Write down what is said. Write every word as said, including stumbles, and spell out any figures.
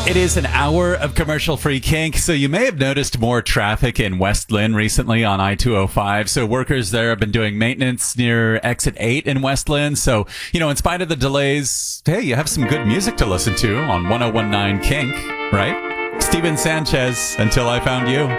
It is an hour of commercial-free kink, so you may have noticed more traffic in West Lynn recently on I two oh five. So workers there have been doing maintenance near exit eight in West Lynn. So, you know, in spite of the delays, hey, you have some good music to listen to on one oh one nine Kink, right? Steven Sanchez, Until I Found You.